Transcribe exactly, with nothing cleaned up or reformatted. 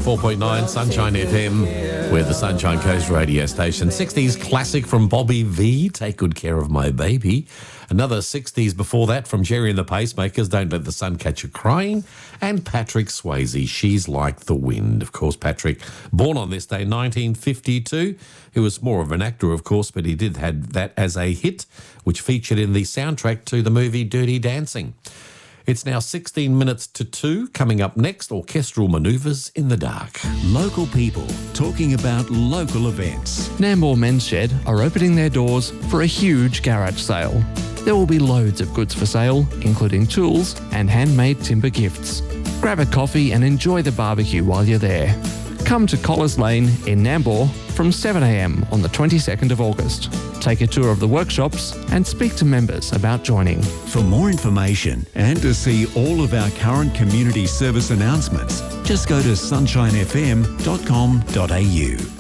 four point nine Sunshine F M. We're the Sunshine Coast radio station. sixties classic from Bobby V, Take Good Care of My Baby. Another sixties before that from Jerry and the Pacemakers, Don't Let the Sun Catch You Crying. And Patrick Swayze, She's Like the Wind. Of course, Patrick, born on this day, nineteen fifty-two. He was more of an actor, of course, but he did have that as a hit, which featured in the soundtrack to the movie Dirty Dancing. It's now sixteen minutes to two. Coming up next, orchestral manoeuvres in the dark. Local people talking about local events. Nambour Men's Shed are opening their doors for a huge garage sale. There will be loads of goods for sale, including tools and handmade timber gifts. Grab a coffee and enjoy the barbecue while you're there. Come to Collars Lane in Nambour from seven a m on the twenty-second of August. Take a tour of the workshops and speak to members about joining. For more information and to see all of our current community service announcements, just go to sunshine f m dot com dot a u.